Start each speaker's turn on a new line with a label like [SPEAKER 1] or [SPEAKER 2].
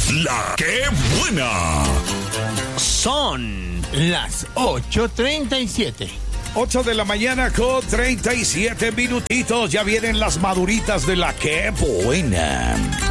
[SPEAKER 1] La que buena.
[SPEAKER 2] Son las 8:37.
[SPEAKER 3] 8 de la mañana con 37 minutitos. Ya vienen las maduritas de la que buena.